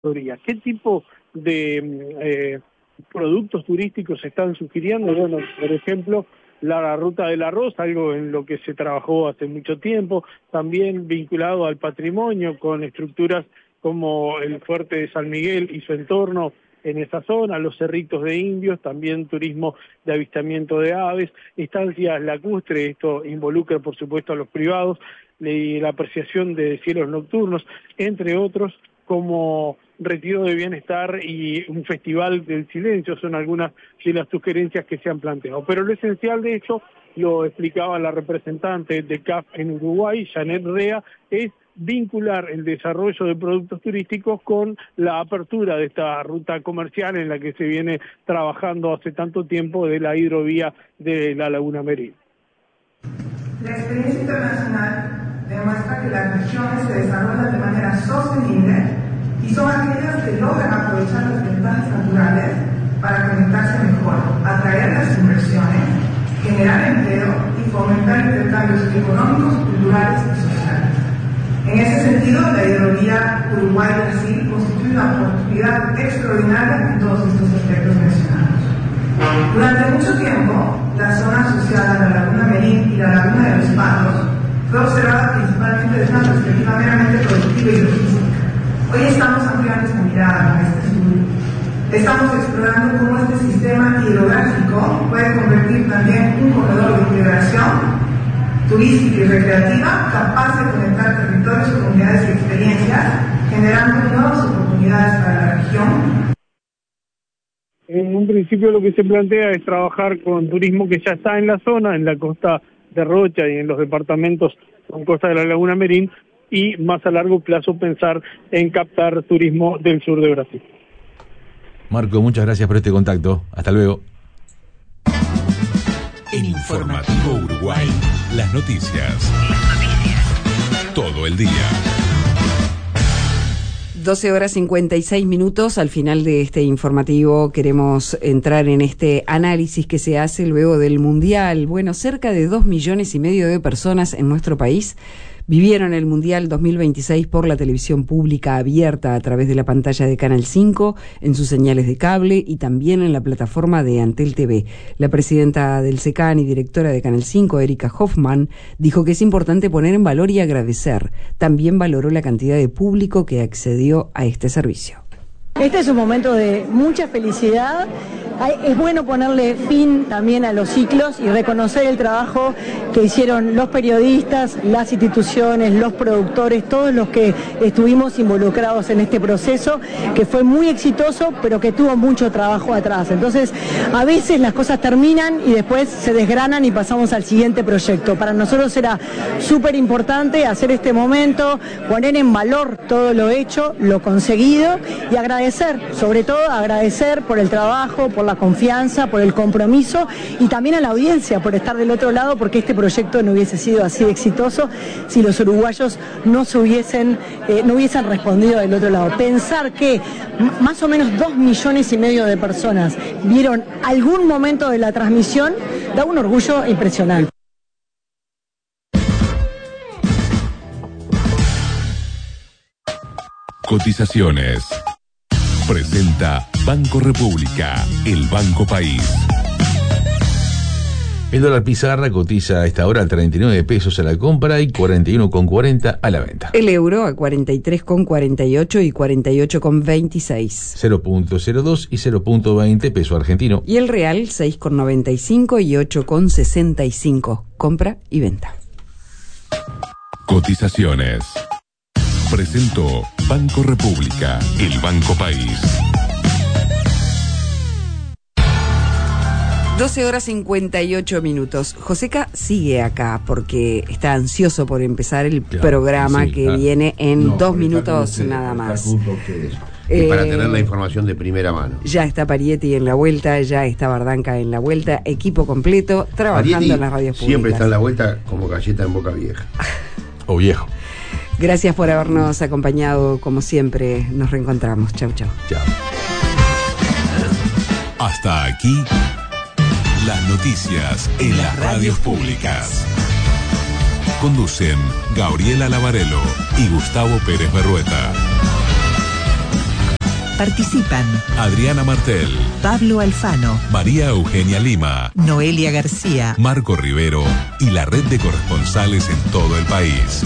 ¿Qué tipo de productos turísticos se están sugiriendo? Bueno, por ejemplo, la ruta del arroz, algo en lo que se trabajó hace mucho tiempo, también vinculado al patrimonio, con estructuras como el Fuerte de San Miguel y su entorno en esa zona, los cerritos de indios, también turismo de avistamiento de aves, estancias lacustres, esto involucra por supuesto a los privados, y la apreciación de cielos nocturnos, entre otros, como retiro de bienestar y un festival del silencio, son algunas de las sugerencias que se han planteado. Pero lo esencial de esto, lo explicaba la representante de CAF en Uruguay, Janet Rea, es vincular el desarrollo de productos turísticos con la apertura de esta ruta comercial en la que se viene trabajando hace tanto tiempo de la hidrovía de la Laguna Merín. La experiencia internacional demuestra que las regiones se desarrollan de manera sostenible y son aquellas que logran aprovechar las ventajas naturales para conectarse mejor, atraer las inversiones, generar empleo y fomentar intercambios económicos, culturales y sociales. En ese sentido, la hidrovía Uruguay-Brasil constituye una oportunidad extraordinaria en todos estos aspectos mencionados. Durante mucho tiempo, la zona asociada a la Laguna Merín y la Laguna de los Patos fue observada principalmente desde una perspectiva meramente productiva y logística. Hoy estamos ampliando esta mirada con este estudio. Estamos explorando cómo este sistema hidrográfico puede convertir también un corredor de integración turística y recreativa capaz de conectar territorios, comunidades y experiencias, generando nuevas oportunidades para la región. En un principio lo que se plantea es trabajar con turismo que ya está en la zona, en la costa de Rocha y en los departamentos con costa de la Laguna Merín, y más a largo plazo pensar en captar turismo del sur de Brasil. Marco, muchas gracias por este contacto. Hasta luego. En Informativo Uruguay, las noticias. Todo el día. 12:56. Al final de este informativo queremos entrar en este análisis que se hace luego del Mundial. Bueno, cerca de 2,5 millones de personas en nuestro país vivieron el Mundial 2026 por la televisión pública abierta a través de la pantalla de Canal 5, en sus señales de cable y también en la plataforma de Antel TV. La presidenta del SECAN y directora de Canal 5, Erika Hoffman, dijo que es importante poner en valor y agradecer. También valoró la cantidad de público que accedió a este servicio. Este es un momento de mucha felicidad. Es bueno ponerle fin también a los ciclos y reconocer el trabajo que hicieron los periodistas, las instituciones, los productores, todos los que estuvimos involucrados en este proceso, que fue muy exitoso, pero que tuvo mucho trabajo atrás. Entonces, a veces las cosas terminan y después se desgranan y pasamos al siguiente proyecto. Para nosotros era súper importante hacer este momento, poner en valor todo lo hecho, lo conseguido y agradecer, sobre todo agradecer por el trabajo, por la confianza, por el compromiso y también a la audiencia por estar del otro lado, porque este proyecto no hubiese sido así de exitoso si los uruguayos no hubiesen respondido del otro lado. Pensar que más o menos 2,5 millones de personas vieron algún momento de la transmisión da un orgullo impresionante. Cotizaciones. Presenta Banco República, el Banco País. El dólar pizarra cotiza a esta hora a 39 pesos a la compra y 41,40 a la venta. El euro a 43,48 y 48,26. 0,02 y 0,20 peso argentino. Y el real 6,95 y 8,65. Compra y venta. Cotizaciones. Presentó Banco República, el Banco País. 12:58. Joseca sigue acá porque está ansioso por empezar el programa que viene en 2 minutos nada más. Para tener la información de primera mano. Ya está Parietti en la vuelta, ya está Bardanca en la vuelta, equipo completo, trabajando Parietti en las radios públicas. Siempre está en la vuelta como galleta en boca vieja. O viejo. Gracias por habernos acompañado, como siempre. Nos reencontramos. Chau, chau. Chao. Hasta aquí, las noticias en las radios públicas. Conducen Gabriela Lavarello y Gustavo Pérez Berrueta. Participan Adriana Martel, Pablo Alfano, María Eugenia Lima, Noelia García, Marco Rivero y la red de corresponsales en todo el país.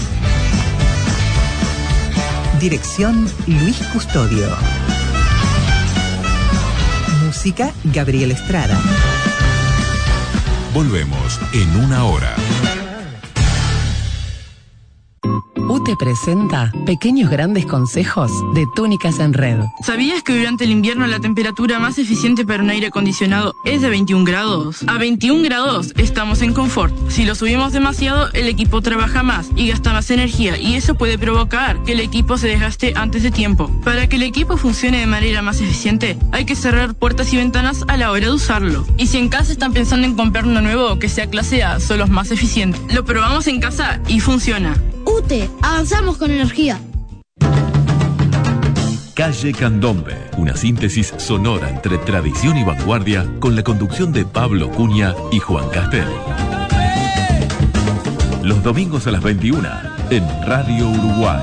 Dirección Luis Custodio. Música Gabriel Estrada. Volvemos en una hora. UTE presenta Pequeños Grandes Consejos de Túnicas en Red. ¿Sabías que durante el invierno la temperatura más eficiente para un aire acondicionado es de 21 grados? A 21 grados estamos en confort. Si lo subimos demasiado, el equipo trabaja más y gasta más energía, y eso puede provocar que el equipo se desgaste antes de tiempo. Para que el equipo funcione de manera más eficiente, hay que cerrar puertas y ventanas a la hora de usarlo. Y si en casa están pensando en comprar uno nuevo que sea clase A, son los más eficientes. Lo probamos en casa y funciona. UTE, avanzamos con energía. Calle Candombe, una síntesis sonora entre tradición y vanguardia con la conducción de Pablo Cunha y Juan Castel. Los domingos a las 21 en Radio Uruguay.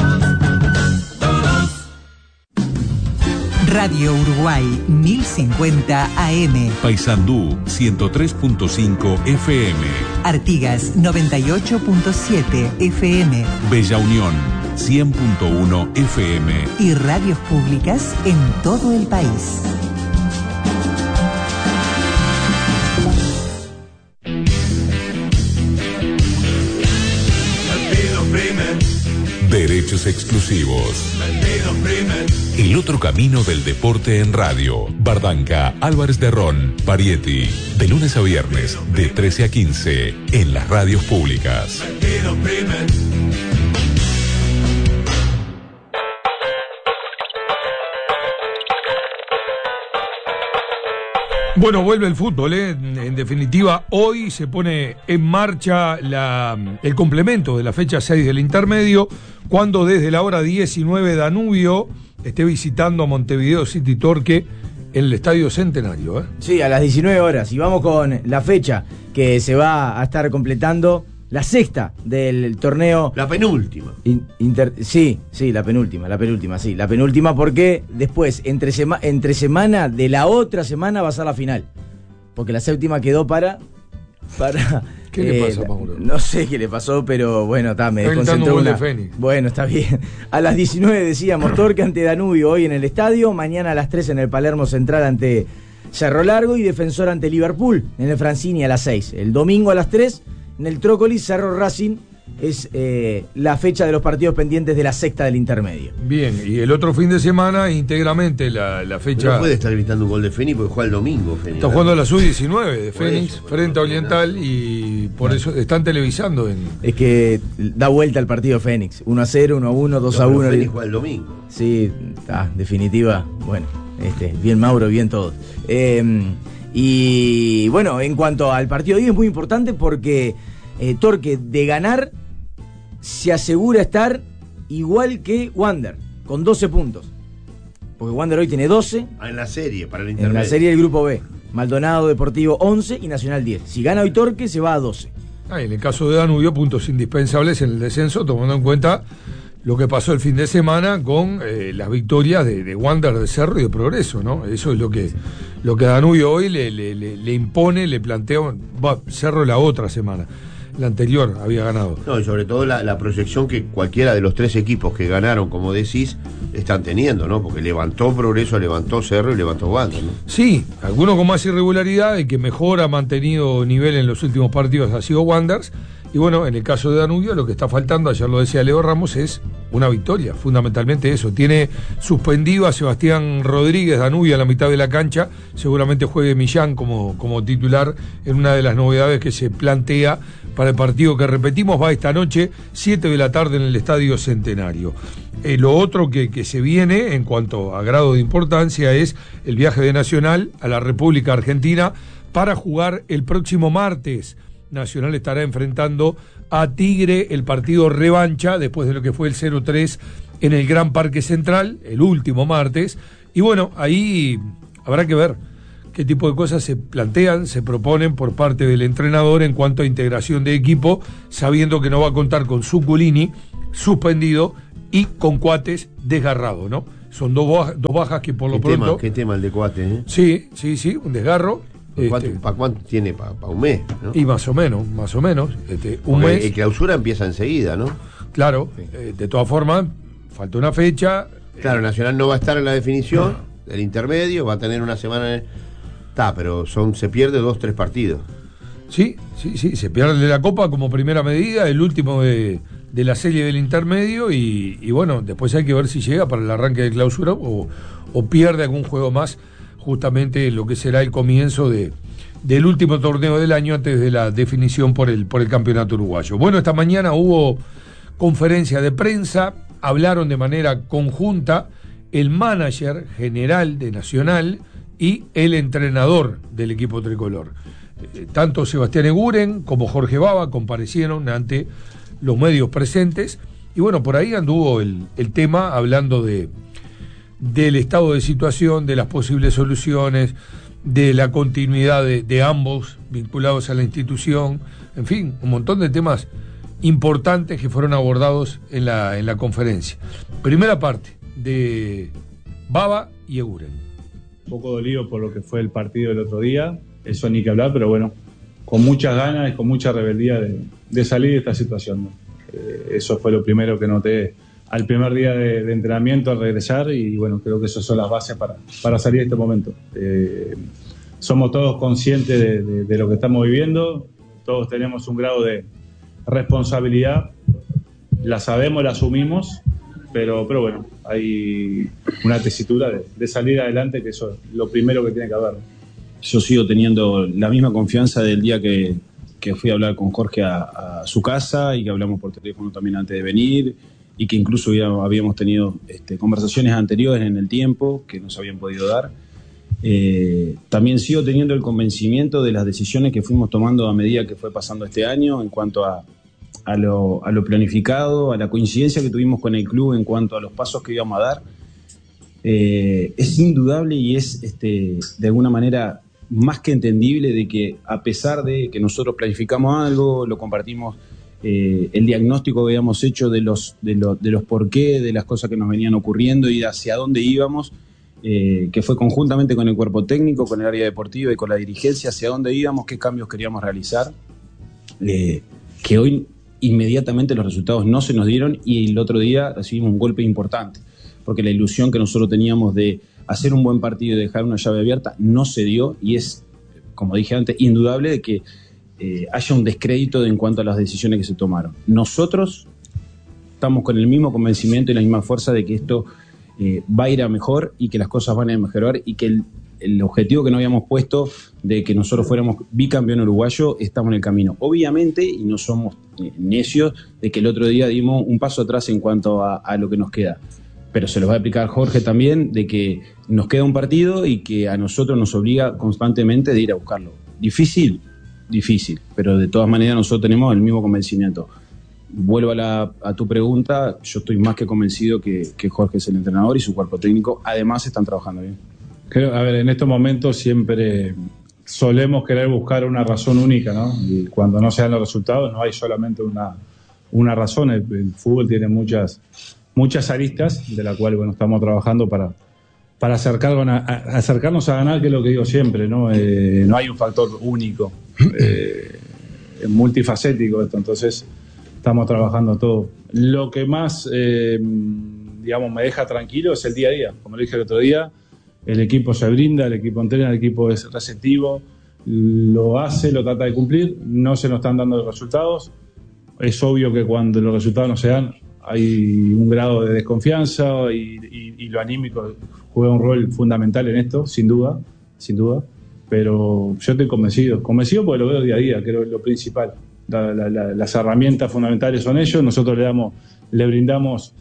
Radio Uruguay 1050 AM. Paysandú 103.5 FM. Artigas 98.7 FM. Bella Unión 100.1 FM. Y radios públicas en todo el país. Derechos exclusivos. El otro camino del deporte en radio. Bardanca, Álvarez de Ron, Parietti. De lunes a viernes, de 13 a 15, en las radios públicas. Bueno, vuelve el fútbol, ¿eh? En definitiva, hoy se pone en marcha el complemento de la fecha 6 del intermedio, cuando desde la hora 19 Danubio esté visitando a Montevideo City Torque en el Estadio Centenario, ¿eh? Sí, a las 19 horas. Y vamos con la fecha que se va a estar completando, la sexta del torneo. La penúltima. Sí, la penúltima, porque después, entre semana de la otra semana va a ser la final. Porque la séptima quedó para ¿Qué le pasó, Mauro? No sé qué le pasó, pero bueno, me desconcentró una. Bueno, está bien. A las 19 decíamos, Torque ante Danubio hoy en el estadio, mañana a las 3 en el Palermo Central ante Cerro Largo y Defensor ante Liverpool en el Francini a las 6. El domingo a las 3 en el Trócolis, Cerro Racing. Es la fecha de los partidos pendientes de la sexta del intermedio. Bien, y el otro fin de semana íntegramente la fecha. No puede estar gritando un gol de Fénix porque juega el domingo, Fénix. Está jugando la sub-19 de Fénix frente a Oriental y por eso están televisando. Es que da vuelta el partido Fénix. 1-0, 1-1, 2-1. Fénix juega el domingo. Sí, definitiva. Bueno, bien Mauro, bien todo. Y bueno, en cuanto al partido de hoy es muy importante porque Torque de ganar se asegura estar igual que Wander, con 12 puntos. Porque Wander hoy tiene 12. En la serie, para el intermedio. En la serie del grupo B. Maldonado Deportivo 11 y Nacional 10. Si gana hoy Torque, se va a 12. En el caso de Danubio, puntos indispensables en el descenso, tomando en cuenta lo que pasó el fin de semana con las victorias de Wander, de Cerro y de Progreso, ¿no? Eso es lo que Danubio hoy le impone, le plantea. Cerro la otra semana. La anterior había ganado. No, y sobre todo la proyección que cualquiera de los tres equipos que ganaron, como decís, están teniendo, ¿no? Porque levantó Progreso, levantó Cerro y levantó Wander, ¿no? Sí, algunos con más irregularidad, el que mejor ha mantenido nivel en los últimos partidos ha sido Wanderers. Y bueno, en el caso de Danubio, lo que está faltando, ayer lo decía Leo Ramos, es una victoria, fundamentalmente eso. Tiene suspendido a Sebastián Rodríguez, Danubio, a la mitad de la cancha. Seguramente juegue Millán como titular en una de las novedades que se plantea para el partido que repetimos, va esta noche, 7 de la tarde en el Estadio Centenario. Lo otro que se viene en cuanto a grado de importancia es el viaje de Nacional a la República Argentina para jugar el próximo martes. Nacional estará enfrentando a Tigre, el partido revancha después de lo que fue el 0-3 en el Gran Parque Central, el último martes. Y bueno, ahí habrá que ver qué tipo de cosas se plantean, se proponen por parte del entrenador en cuanto a integración de equipo, sabiendo que no va a contar con Zuculini suspendido y con Coates desgarrado, ¿no? Son dos bajas que por lo pronto... ¿Qué tema el de Coates, eh? Sí, un desgarro. ¿Para cuánto tiene? ¿Para un mes? ¿No? Y más o menos. Un mes. El clausura empieza enseguida, ¿no? Claro, de todas formas, falta una fecha. Claro, Nacional no va a estar en la definición del intermedio, va a tener una semana... pero se pierde 2-3 partidos. Sí, se pierde la Copa como primera medida, el último de la serie del intermedio y bueno, después hay que ver si llega para el arranque de clausura o pierde algún juego más, justamente lo que será el comienzo del último torneo del año antes de la definición por el campeonato uruguayo. Bueno, esta mañana hubo conferencia de prensa, hablaron de manera conjunta el manager general de Nacional y el entrenador del equipo tricolor. Tanto Sebastián Eguren como Jorge Baba comparecieron ante los medios presentes y bueno, por ahí anduvo el tema hablando del estado de situación, de las posibles soluciones, de la continuidad de ambos vinculados a la institución, en fin, un montón de temas importantes que fueron abordados en la conferencia. Primera parte de Baba y Eguren. Un poco dolido por lo que fue el partido del otro día, eso ni que hablar, pero bueno, con muchas ganas y con mucha rebeldía de salir de esta situación, ¿no? Eso fue lo primero que noté al primer día de entrenamiento, al regresar, y bueno, creo que esas son las bases para salir de este momento. Somos todos conscientes de lo que estamos viviendo, todos tenemos un grado de responsabilidad, la sabemos, la asumimos, pero bueno, hay una tesitura de salir adelante, que eso es lo primero que tiene que haber. Yo sigo teniendo la misma confianza del día que fui a hablar con Jorge a su casa y que hablamos por teléfono también antes de venir y que incluso habíamos tenido conversaciones anteriores en el tiempo que nos habían podido dar. También sigo teniendo el convencimiento de las decisiones que fuimos tomando a medida que fue pasando este año en cuanto a lo planificado, a la coincidencia que tuvimos con el club en cuanto a los pasos que íbamos a dar. Es indudable y es de alguna manera más que entendible de que a pesar de que nosotros planificamos algo, lo compartimos, el diagnóstico que habíamos hecho de los porqué, de las cosas que nos venían ocurriendo y de hacia dónde íbamos, que fue conjuntamente con el cuerpo técnico, con el área deportiva y con la dirigencia, hacia dónde íbamos, qué cambios queríamos realizar, que hoy inmediatamente los resultados no se nos dieron y el otro día recibimos un golpe importante, porque la ilusión que nosotros teníamos de hacer un buen partido y dejar una llave abierta no se dio y es, como dije antes, indudable de que haya un descrédito en cuanto a las decisiones que se tomaron. Nosotros estamos con el mismo convencimiento y la misma fuerza de que esto va a ir a mejor y que las cosas van a mejorar y que el objetivo que nos habíamos puesto de que nosotros fuéramos bicampeón uruguayo estamos en el camino. Obviamente, y no somos necios, de que el otro día dimos un paso atrás en cuanto a lo que nos queda. Pero se los va a explicar Jorge también, de que nos queda un partido y que a nosotros nos obliga constantemente de ir a buscarlo. Difícil, pero de todas maneras nosotros tenemos el mismo convencimiento. Vuelvo a tu pregunta, yo estoy más que convencido que Jorge es el entrenador y su cuerpo técnico, además están trabajando bien. Creo, a ver, en estos momentos siempre solemos querer buscar una razón única, ¿no? Y cuando no se dan los resultados no hay solamente una razón, el fútbol tiene muchas aristas, de la cual bueno, estamos trabajando para acercarnos a ganar, que es lo que digo siempre, ¿no? No hay un factor único, es multifacético esto, entonces estamos trabajando todo. Lo que más, me deja tranquilo es el día a día. Como le dije el otro día, el equipo se brinda, el equipo entrena, el equipo es receptivo, lo hace, lo trata de cumplir, no se nos están dando los resultados. Es obvio que cuando los resultados no se dan, hay un grado de desconfianza y lo anímico juega un rol fundamental en esto, sin duda, pero yo estoy convencido porque lo veo día a día, creo que es lo principal. Las herramientas fundamentales son ellos, nosotros le brindamos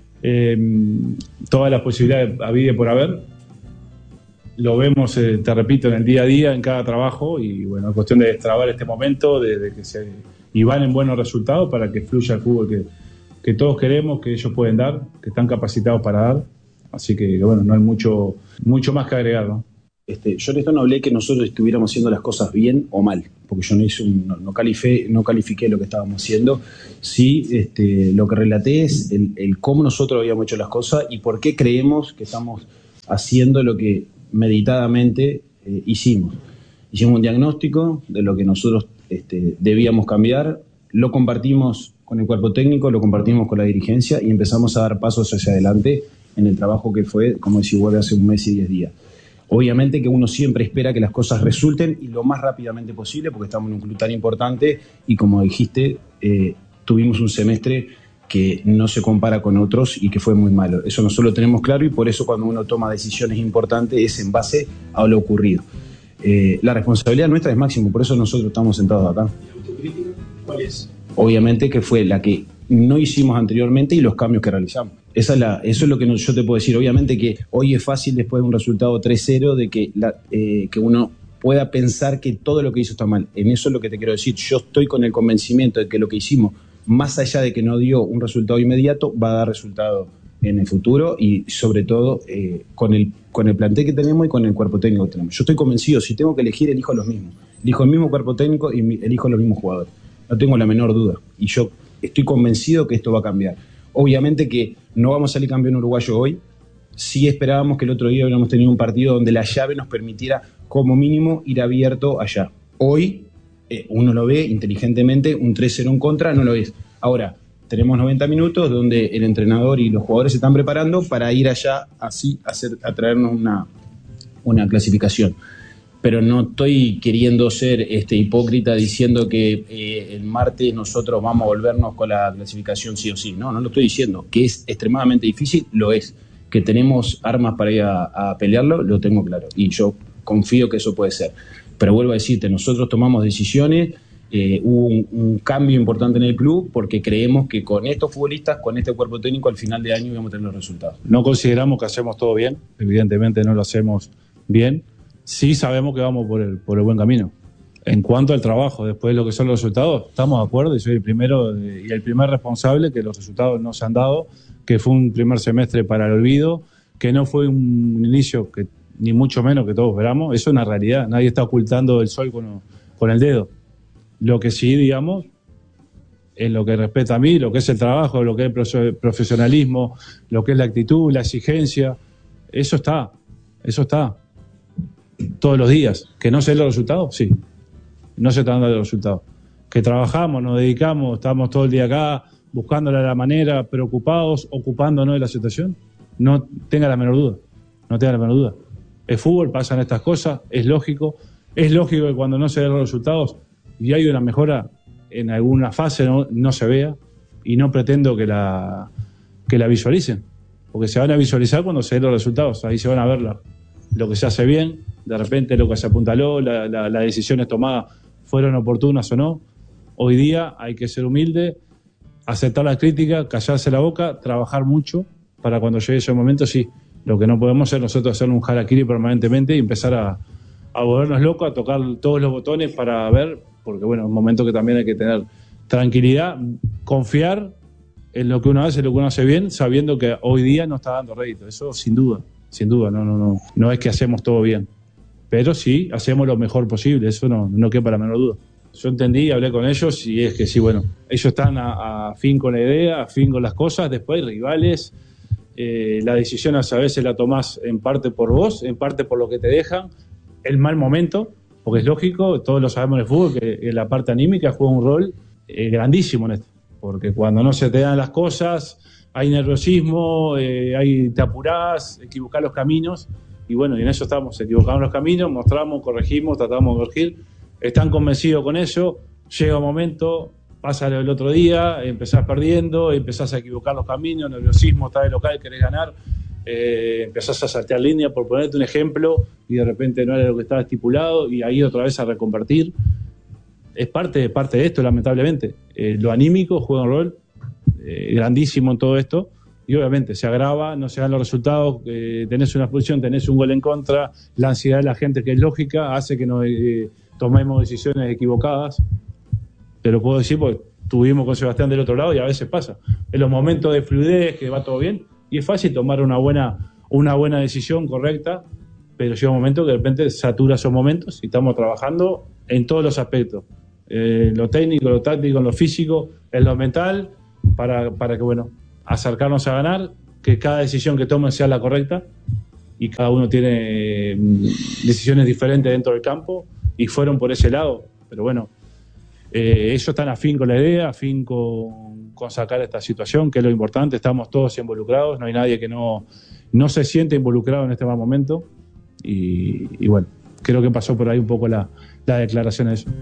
todas las posibilidades habidas por haber, lo vemos, te repito, en el día a día, en cada trabajo, y bueno, es cuestión de destrabar este momento, de que y van en buenos resultados para que fluya el fútbol que todos queremos, que ellos pueden dar, que están capacitados para dar. Así que, bueno, no hay mucho más que agregar, ¿no? Yo en esto no hablé que nosotros estuviéramos haciendo las cosas bien o mal. porque yo no califiqué lo que estábamos haciendo. Sí, lo que relaté es el cómo nosotros habíamos hecho las cosas y por qué creemos que estamos haciendo lo que meditadamente hicimos. Hicimos un diagnóstico de lo que nosotros debíamos cambiar, lo compartimos con el cuerpo técnico, lo compartimos con la dirigencia y empezamos a dar pasos hacia adelante en el trabajo que fue, como decía, hace un mes y 10 días. Obviamente que uno siempre espera que las cosas resulten y lo más rápidamente posible, porque estamos en un club tan importante y, como dijiste, tuvimos un semestre que no se compara con otros y que fue muy malo. Eso nosotros lo tenemos claro y por eso cuando uno toma decisiones importantes es en base a lo ocurrido. La responsabilidad nuestra es máxima, por eso nosotros estamos sentados acá. ¿La autocrítica cuál es? Obviamente que fue la que no hicimos anteriormente y los cambios que realizamos. Eso es lo que yo te puedo decir. Obviamente que hoy es fácil, después de un resultado 3-0, de que uno pueda pensar que todo lo que hizo está mal. En eso es lo que te quiero decir. Yo estoy con el convencimiento de que lo que hicimos, más allá de que no dio un resultado inmediato, va a dar resultado en el futuro y sobre todo con el plantel que tenemos y con el cuerpo técnico que tenemos. Yo estoy convencido, si tengo que elegir, elijo los mismos. Elijo el mismo cuerpo técnico y elijo los mismos jugadores. No tengo la menor duda. Y yo estoy convencido que esto va a cambiar. Obviamente que no vamos a salir campeón uruguayo hoy. Sí esperábamos que el otro día hubiéramos tenido un partido donde la llave nos permitiera como mínimo ir abierto allá. Hoy uno lo ve inteligentemente, un 3-0 en contra, no lo es. Ahora, tenemos 90 minutos donde el entrenador y los jugadores se están preparando para ir allá así a traernos una clasificación. Pero no estoy queriendo ser hipócrita diciendo que el martes nosotros vamos a volvernos con la clasificación sí o sí. No lo estoy diciendo. Que es extremadamente difícil, lo es. Que tenemos armas para ir a pelearlo, lo tengo claro. Y yo confío que eso puede ser. Pero vuelvo a decirte, nosotros tomamos decisiones, hubo un cambio importante en el club porque creemos que con estos futbolistas, con este cuerpo técnico, al final de año íbamos a tener los resultados. No consideramos que hacemos todo bien. Evidentemente no lo hacemos bien. Sí sabemos que vamos por el buen camino. En cuanto al trabajo, después de lo que son los resultados, estamos de acuerdo y soy el primero y el primer responsable que los resultados no se han dado, que fue un primer semestre para el olvido, que no fue un inicio que ni mucho menos que todos esperamos. Eso es una realidad, nadie está ocultando el sol con el dedo. Lo que sí, digamos, en lo que respecta a mí, lo que es el trabajo, lo que es el profesionalismo, lo que es la actitud, la exigencia, eso está. Todos los días. ¿Que no se den los resultados? Sí. No se están dando los resultados. Que trabajamos, nos dedicamos, estamos todo el día acá buscándole la manera, preocupados, ocupándonos de la situación. No tenga la menor duda. El fútbol, pasan estas cosas, es lógico. Es lógico que cuando no se den los resultados y hay una mejora en alguna fase no se vea y no pretendo que la visualicen. Porque se van a visualizar cuando se den los resultados. Ahí se van a ver lo que se hace bien, de repente lo que se apuntaló, las decisiones tomadas fueron oportunas o no. Hoy día hay que ser humilde, aceptar la crítica, callarse la boca, trabajar mucho para cuando llegue ese momento, sí. Lo que no podemos hacer nosotros es hacer un harakiri permanentemente y empezar a volvernos locos, a tocar todos los botones para ver, porque bueno, es un momento que también hay que tener tranquilidad, confiar en lo que uno hace, lo que uno hace bien, sabiendo que hoy día no está dando rédito. Eso sin duda, no es que hacemos todo bien, pero sí hacemos lo mejor posible, eso no quepa la menor duda. Yo entendí, hablé con ellos y es que sí, bueno, ellos están a fin con la idea, a fin con las cosas, después rivales, la decisión a veces la tomás en parte por vos, en parte por lo que te dejan, el mal momento, porque es lógico, todos lo sabemos en el fútbol, que la parte anímica juega un rol grandísimo en esto, porque cuando no se te dan las cosas, hay nerviosismo, te apurás, equivocás los caminos, y bueno, y en eso estamos, equivocamos los caminos, mostramos, corregimos, tratamos de corregir, están convencidos con eso, llega un momento, pasa el otro día, empezás perdiendo, empezás a equivocar los caminos, nerviosismo, estás de local, querés ganar, empezás a saltear línea, por ponerte un ejemplo, y de repente no era lo que estaba estipulado, y ahí otra vez a reconvertir. Es parte de esto, lamentablemente. Lo anímico juega un rol grandísimo en todo esto, y obviamente se agrava, no se dan los resultados, tenés una expulsión, tenés un gol en contra, la ansiedad de la gente, que es lógica, hace que nos tomemos decisiones equivocadas. Te lo puedo decir porque estuvimos con Sebastián del otro lado y a veces pasa. En los momentos de fluidez, que va todo bien, y es fácil tomar una buena decisión correcta, pero llega un momento que de repente satura esos momentos y estamos trabajando en todos los aspectos. Lo técnico, lo táctico, lo físico, en lo mental, para que, bueno, acercarnos a ganar, que cada decisión que tomen sea la correcta, y cada uno tiene decisiones diferentes dentro del campo, y fueron por ese lado. Pero bueno, ellos están afín con la idea, afín con sacar esta situación, que es lo importante. Estamos todos involucrados, no hay nadie que no se siente involucrado en este mal momento, y bueno, creo que pasó por ahí un poco la declaración de eso.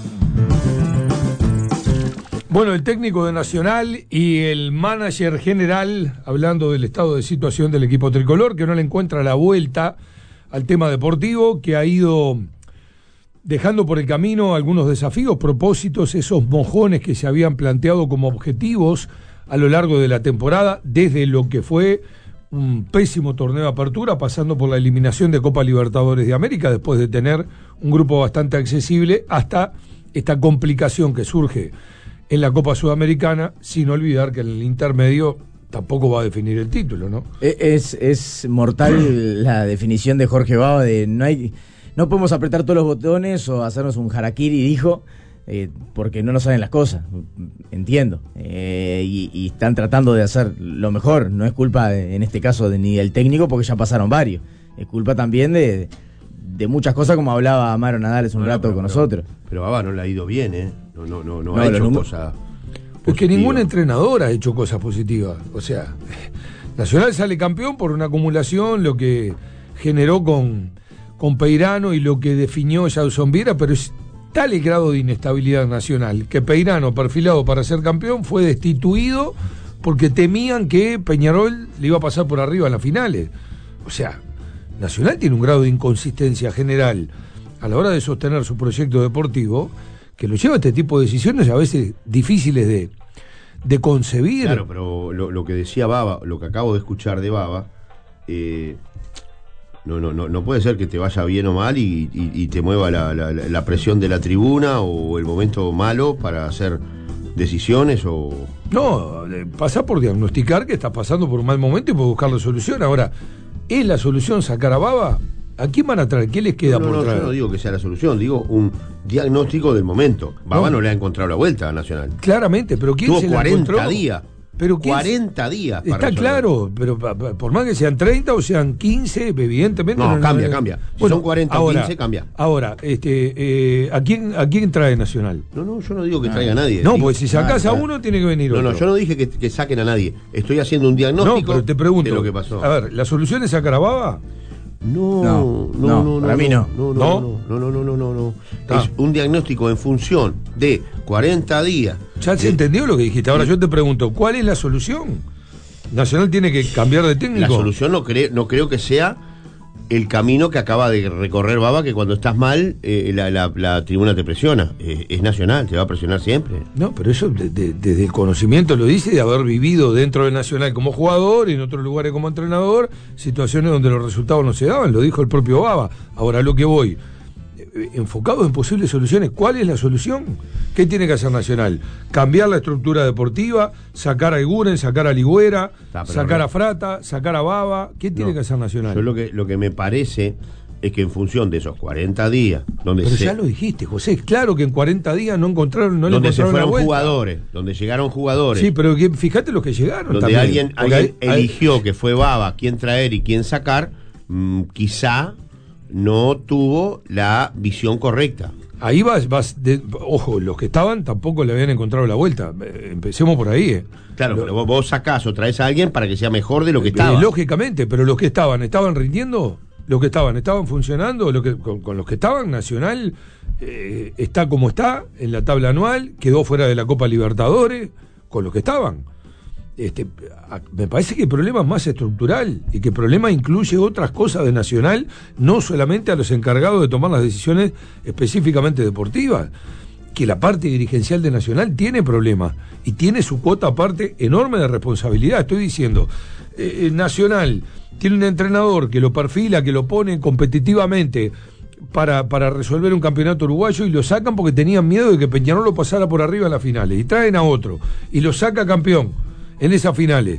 Bueno, el técnico de Nacional y el manager general, hablando del estado de situación del equipo tricolor, que no le encuentra la vuelta al tema deportivo, que ha ido dejando por el camino algunos desafíos, propósitos, esos mojones que se habían planteado como objetivos a lo largo de la temporada, desde lo que fue un pésimo torneo de apertura, pasando por la eliminación de Copa Libertadores de América, después de tener un grupo bastante accesible, hasta esta complicación que surge en la Copa Sudamericana, sin olvidar que en el intermedio tampoco va a definir el título, ¿no? Es mortal la definición de Jorge Bava de no podemos apretar todos los botones o hacernos un harakiri, dijo, porque no nos saben las cosas, entiendo, y están tratando de hacer lo mejor. No es culpa, en este caso, ni del técnico, porque ya pasaron varios, es culpa también de muchas cosas, como hablaba Amaro Nadal hace un rato con nosotros. Pero Bava no le ha ido bien, no ha hecho cosas positivas. Es que ningún entrenador ha hecho cosas positivas. O sea, Nacional sale campeón por una acumulación, lo que generó con Peirano y lo que definió Jason Viera, pero es tal el grado de inestabilidad Nacional que Peirano, perfilado para ser campeón, fue destituido porque temían que Peñarol le iba a pasar por arriba en las finales. O sea, Nacional tiene un grado de inconsistencia general a la hora de sostener su proyecto deportivo que lo lleva a este tipo de decisiones a veces difíciles de concebir. Claro, pero lo que decía Bava, lo que acabo de escuchar de Bava, no puede ser que te vaya bien o mal y te mueva la presión de la tribuna o el momento malo para hacer decisiones o... No, pasa por diagnosticar que estás pasando por un mal momento y por buscar la solución. Ahora, ¿es la solución sacar a Bava? ¿A quién van a traer? ¿Qué les queda por traer? Yo no digo que sea la solución, digo un diagnóstico del momento. Bava no le ha encontrado la vuelta a Nacional. Claramente, pero ¿quién se la encontró? 40 días. Pero 40 días para está resolver. Claro, pero por más que sean 30 o sean 15, evidentemente... No, cambia. Si bueno, son 40 o 15, cambia. Ahora, ¿a quién trae Nacional? No, yo no digo que traiga a nadie. No, pues si sacás a uno, tiene que venir otro. No, yo no dije que saquen a nadie. Estoy haciendo un diagnóstico pero te pregunto, de lo que pasó. A ver, ¿la solución es sacar a Bava? No, para mí no. No. Es un diagnóstico en función de 40 días. Ya se entendió lo que dijiste. Ahora yo te pregunto, ¿cuál es la solución? ¿Nacional tiene que cambiar de técnico? La solución no creo que sea el camino que acaba de recorrer Bava, que cuando estás mal la tribuna te presiona. Es Nacional, te va a presionar siempre. No, pero eso desde el conocimiento lo dice, de haber vivido dentro de Nacional como jugador y en otros lugares como entrenador, situaciones donde los resultados no se daban, lo dijo el propio Bava. Ahora lo que voy, enfocados en posibles soluciones, ¿cuál es la solución? ¿Qué tiene que hacer Nacional? ¿Cambiar la estructura deportiva? ¿Sacar a Iguren, sacar a Ligüera, sacar a Frata, sacar a Bava? ¿Qué tiene que hacer Nacional? Yo lo que me parece es que en función de esos 40 días pero ya lo dijiste, José, claro que en 40 días no encontraron donde se fueron jugadores, donde llegaron jugadores. Sí, pero fíjate los que llegaron donde también. alguien eligió que fue Bava quién traer y quién sacar, quizá no tuvo la visión correcta. Ahí ojo, los que estaban tampoco le habían encontrado la vuelta. Empecemos por ahí. Claro, pero vos sacás o traes a alguien para que sea mejor de lo que estaba. Lógicamente, pero los que estaban rindiendo, los que estaban funcionando, con los que estaban, Nacional está como está en la tabla anual, quedó fuera de la Copa Libertadores, con los que estaban. Me parece que el problema es más estructural y que el problema incluye otras cosas de Nacional, no solamente a los encargados de tomar las decisiones específicamente deportivas, que la parte dirigencial de Nacional tiene problemas y tiene su cuota aparte enorme de responsabilidad. Estoy diciendo, Nacional tiene un entrenador que lo perfila, que lo pone competitivamente para resolver un campeonato uruguayo y lo sacan porque tenían miedo de que Peñarol lo pasara por arriba en las finales, y traen a otro y lo saca campeón en esas finales.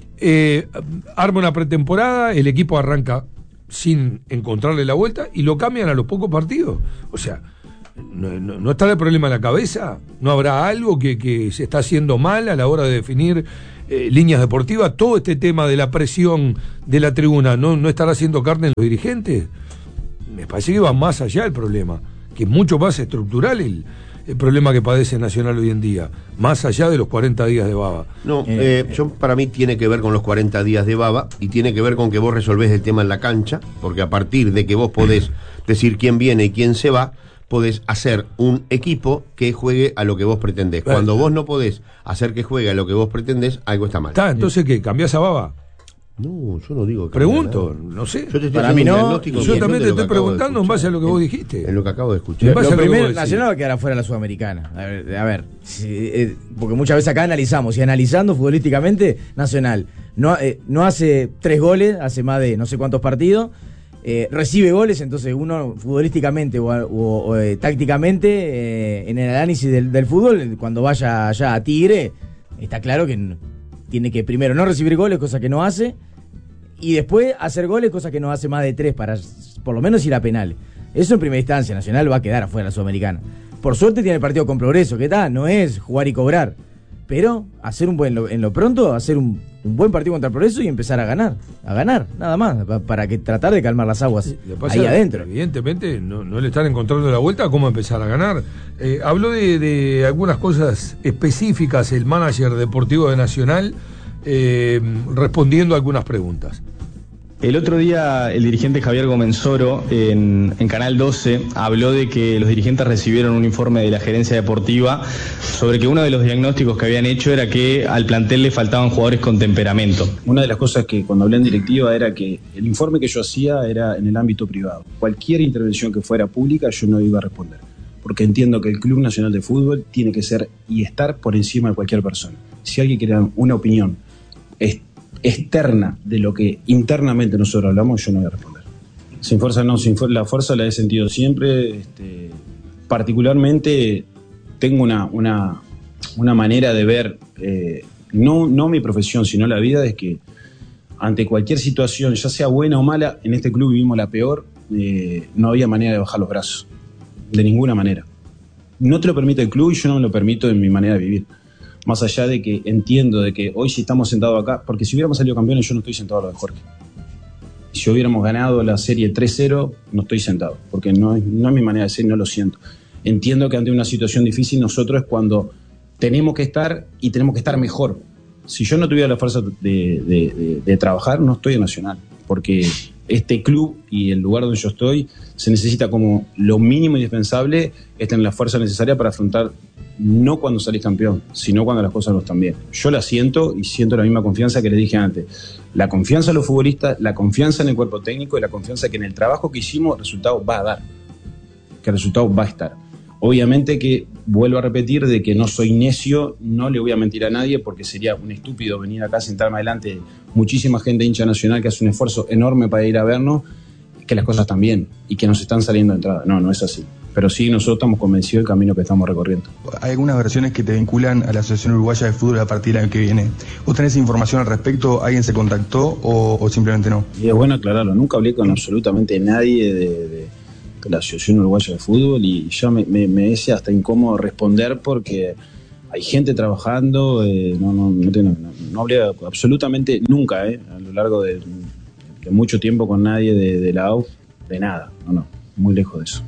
Arma una pretemporada, el equipo arranca sin encontrarle la vuelta y lo cambian a los pocos partidos. O sea, ¿No estará el problema en la cabeza? ¿No habrá algo que se está haciendo mal a la hora de definir líneas deportivas? Todo este tema de la presión de la tribuna, ¿no estará haciendo carne en los dirigentes? Me parece que va más allá el problema, que es mucho más estructural el problema que padece Nacional hoy en día, más allá de los 40 días de baba. No, para mí tiene que ver con los 40 días de baba y tiene que ver con que vos resolvés el tema en la cancha, porque a partir de que vos podés decir quién viene y quién se va, podés hacer un equipo que juegue a lo que vos pretendés. Cuando vos no podés hacer que juegue a lo que vos pretendés, algo está mal. Entonces, ¿qué? ¿Cambiás a baba? No, yo no digo que pregunto, no sé. Yo te para mí no. Yo también te estoy preguntando en base a lo que vos dijiste. En lo que acabo de escuchar. Lo primero, Nacional va a quedar afuera de la Sudamericana. A ver porque muchas veces acá analizamos, y analizando futbolísticamente, Nacional no hace 3 goles, hace más de no sé cuántos partidos, recibe goles, entonces uno futbolísticamente o tácticamente, en el análisis del fútbol, cuando vaya allá a Tigre, está claro que tiene que primero no recibir goles, cosa que no hace, y después hacer goles, cosa que no hace más de 3 para por lo menos ir a penales. Eso en primera instancia. Nacional va a quedar afuera de la Sudamericana. Por suerte tiene el partido con Progreso, que no es jugar y cobrar, pero hacer en lo pronto, hacer un buen partido contra Progreso y empezar a ganar, nada más, para que tratar de calmar las aguas ahí adentro. Evidentemente no le están encontrando la vuelta a cómo empezar a ganar. Habló de algunas cosas específicas el manager deportivo de Nacional, respondiendo a algunas preguntas. El otro día el dirigente Javier Gomenzoro en Canal 12 habló de que los dirigentes recibieron un informe de la gerencia deportiva sobre que uno de los diagnósticos que habían hecho era que al plantel le faltaban jugadores con temperamento. Una de las cosas que cuando hablé en directiva era que el informe que yo hacía era en el ámbito privado. Cualquier intervención que fuera pública yo no iba a responder, porque entiendo que el Club Nacional de Fútbol tiene que ser y estar por encima de cualquier persona. Si alguien quiere dar una opinión externa de lo que internamente nosotros hablamos, yo no voy a responder. Sin fuerza no, la fuerza la he sentido siempre. Particularmente tengo una manera de ver, no mi profesión, sino la vida, es que ante cualquier situación, ya sea buena o mala, en este club vivimos la peor, no había manera de bajar los brazos, de ninguna manera. No te lo permite el club y yo no me lo permito en mi manera de vivir. Más allá de que entiendo de que hoy si estamos sentados acá, porque si hubiéramos salido campeones yo no estoy sentado a lo de Jorge. Si hubiéramos ganado la serie 3-0, no estoy sentado, porque no es mi manera de ser, no lo siento. Entiendo que ante una situación difícil nosotros es cuando tenemos que estar y tenemos que estar mejor. Si yo no tuviera la fuerza de trabajar, no estoy en Nacional, porque este club y el lugar donde yo estoy se necesita como lo mínimo indispensable es tener la fuerza necesaria para afrontar, no cuando salís campeón, sino cuando las cosas no están bien. Yo la siento y siento la misma confianza que les dije antes. La confianza en los futbolistas, la confianza en el cuerpo técnico y la confianza que en el trabajo que hicimos el resultado va a dar, que el resultado va a estar. Obviamente que vuelvo a repetir de que no soy necio, no le voy a mentir a nadie porque sería un estúpido venir acá a sentarme adelante muchísima gente hincha Nacional que hace un esfuerzo enorme para ir a vernos, que las cosas están bien y que nos están saliendo de entrada. No es así. Pero sí, nosotros estamos convencidos del camino que estamos recorriendo. Hay algunas versiones que te vinculan a la Asociación Uruguaya de Fútbol a partir del año que viene. ¿Vos tenés información al respecto? ¿Alguien se contactó o simplemente no? Y es bueno aclararlo. Nunca hablé con absolutamente nadie de la Asociación Uruguaya de Fútbol y ya me es hasta incómodo responder porque hay gente trabajando. No hablé absolutamente nunca, a lo largo de mucho tiempo con nadie de la AUF, de nada. Muy lejos de eso.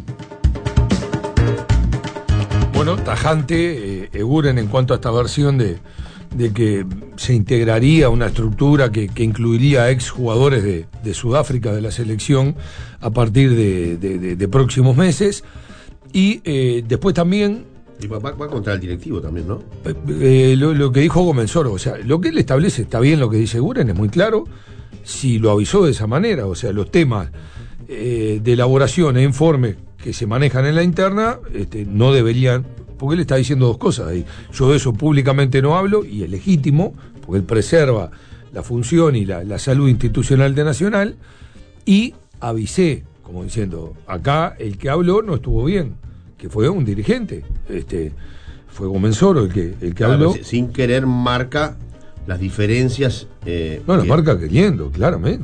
Bueno, tajante, Eguren, en cuanto a esta versión de que se integraría una estructura que incluiría a exjugadores de Sudáfrica de la selección a partir de próximos meses. Y después también... Y va contra el directivo también, ¿no? Lo que dijo Gomenzoro, o sea, lo que él establece está bien, lo que dice Eguren, es muy claro, si lo avisó de esa manera, o sea, los temas de elaboración e informes que se manejan en la interna no deberían, porque él está diciendo dos cosas ahí. Yo de eso públicamente no hablo y es legítimo, porque él preserva la función y la salud institucional de Nacional, y avisé, como diciendo, acá el que habló no estuvo bien, que fue un dirigente, fue Gomenzoro el que habló. Sin querer marca las diferencias. Las marca queriendo, claramente.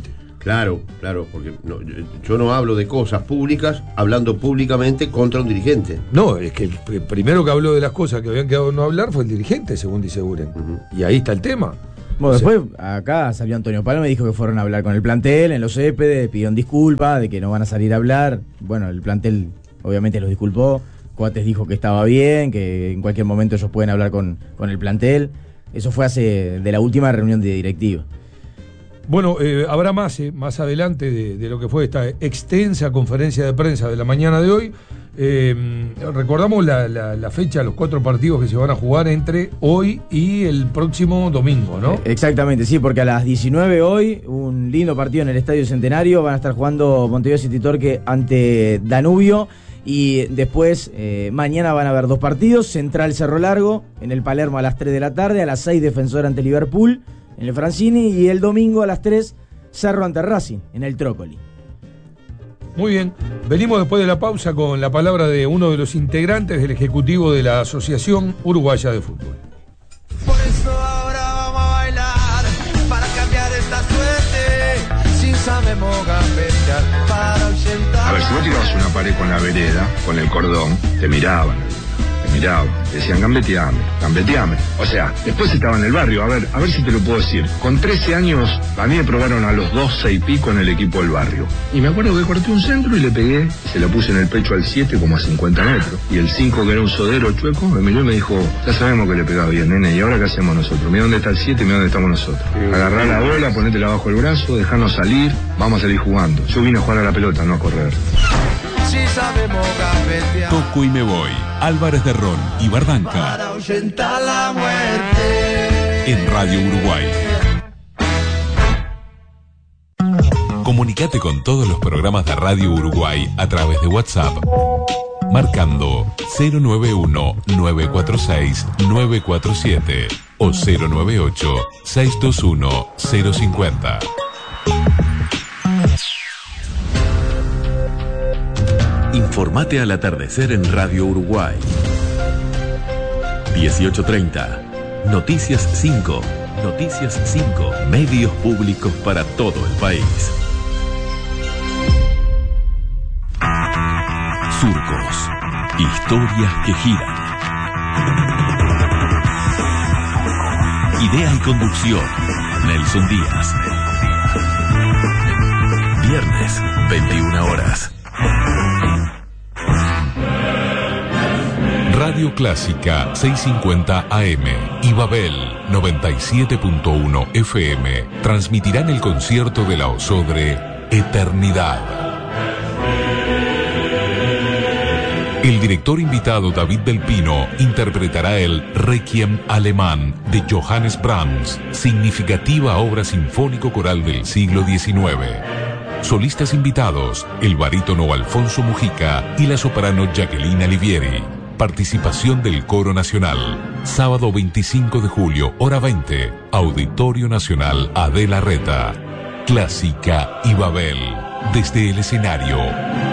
Claro, porque yo no hablo de cosas públicas hablando públicamente contra un dirigente. No, es que el primero que habló de las cosas que habían quedado no hablar fue el dirigente, según dice Buren. Y ahí está el tema. Bueno, después acá salió Antonio Palma y dijo que fueron a hablar con el plantel en los Céspedes, pidieron disculpas de que no van a salir a hablar. Bueno, el plantel obviamente los disculpó. Coates dijo que estaba bien, que en cualquier momento ellos pueden hablar con el plantel. Eso fue de la última reunión de directiva. Bueno, habrá más adelante de lo que fue esta extensa conferencia de prensa de la mañana de hoy. Recordamos la fecha, los 4 partidos que se van a jugar entre hoy y el próximo domingo, ¿no? Exactamente, sí, porque a las 19 hoy, un lindo partido en el Estadio Centenario, van a estar jugando Montevideo City Torque ante Danubio. Y después, mañana van a haber 2 partidos, Central Cerro Largo, en el Palermo a las 3 de la tarde, a las 6 Defensor ante Liverpool, en el Francini, y el domingo a las 3 Cerro ante Racing, en el Trócoli. Muy bien, venimos después de la pausa con la palabra de uno de los integrantes del Ejecutivo de la Asociación Uruguaya de Fútbol. Por eso ahora vamos a bailar, para cambiar esta suerte, si sabemos gambetear, para ahuyentar. A ver, si vos tirabas una pared con la vereda, con el cordón, te miraban, decían gambeteame. O sea, después estaba en el barrio, a ver si te lo puedo decir. Con 13 años, a mí me probaron a los 12 y pico en el equipo del barrio. Y me acuerdo que corté un centro y le pegué, se la puse en el pecho al 7 como a 50 metros. Y el 5, que era un sodero chueco, me miró y me dijo, ya sabemos que le pegaba bien, nene, ¿y ahora qué hacemos nosotros? Mira dónde está el 7 y mira dónde estamos nosotros. Agarrá la bola, ponétela bajo el brazo, dejanos salir, vamos a salir jugando. Yo vine a jugar a la pelota, no a correr. Si sabemos gambetear. Toco y me voy. Álvarez de Ron y Bardanca. Para ahuyentar la muerte. En Radio Uruguay. Comunicate con todos los programas de Radio Uruguay a través de WhatsApp. Marcando 091-946-947 o 098-621-050. Informate al atardecer en Radio Uruguay. 18:30. Noticias 5. Noticias 5. Medios públicos para todo el país. Surcos. Historias que giran. Idea y conducción. Nelson Díaz. Viernes, 21 horas. Radio Clásica 650 AM y Babel 97.1 FM transmitirán el concierto de la Osodre Eternidad. El director invitado David del Pino interpretará el Requiem alemán de Johannes Brahms, significativa obra sinfónico-coral del siglo XIX. Solistas invitados, el barítono Alfonso Mujica y la soprano Jacqueline Alivieri. Participación del Coro Nacional. Sábado 25 de julio, hora 20. Auditorio Nacional Adela Reta. Clásica y Babel. Desde el escenario.